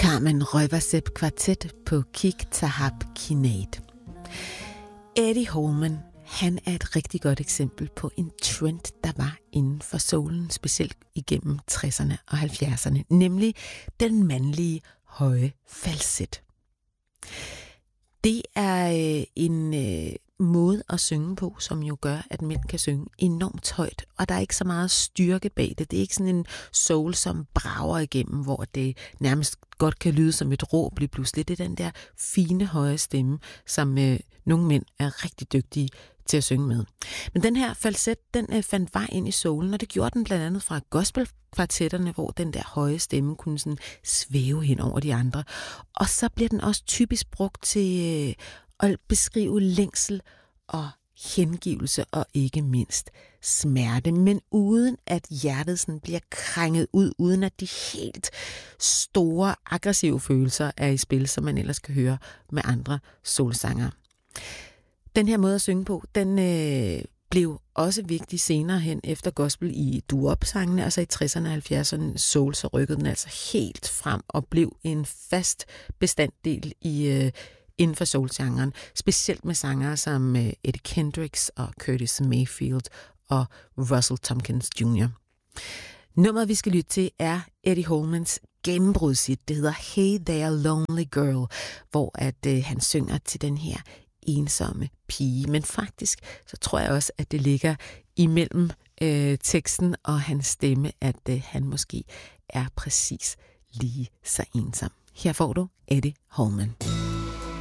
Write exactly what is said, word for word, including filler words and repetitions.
Carmen Røversepp kvartet på Kik Tahab Kinate. Eddie Holman, han er et rigtig godt eksempel på en trend, der var inden for soulen, specielt igennem tresserne og halvfjerdserne, nemlig den mandlige høje falset. Det er øh, en øh, måde at synge på, som jo gør, at mænd kan synge enormt højt, og der er ikke så meget styrke bag det. Det er ikke sådan en soul, som brager igennem, hvor det nærmest godt kan lyde som et råb lige pludselig. Det er den der fine, høje stemme, som øh, nogle mænd er rigtig dygtige til at synge med. Men den her falset, den øh, fandt vej ind i soulen, og det gjorde den blandt andet fra gospelkvartetterne, hvor den der høje stemme kunne sådan svæve hen over de andre. Og så bliver den også typisk brugt til øh, at beskrive længsel og hengivelse og ikke mindst smerte, men uden at hjertet sådan bliver krænget ud, uden at de helt store, aggressive følelser er i spil, som man ellers kan høre med andre soulsangere. Den her måde at synge på, den øh, blev også vigtig senere hen efter gospel i doo-wop-sangene, altså i tresserne og halvfjerdserne soul, så rykkede den altså helt frem og blev en fast bestanddel i øh, inden for soul-genren, specielt med sangere som øh, Eddie Kendricks og Curtis Mayfield og Russell Tompkins junior Nummeret, vi skal lytte til, er Eddie Holmans gennembrudshit. Det hedder Hey There Lonely Girl, hvor at øh, han synger til den her ensomme pige. Men faktisk, så tror jeg også, at det ligger imellem øh, teksten og hans stemme, at øh, han måske er præcis lige så ensom. Her får du Eddie Holman.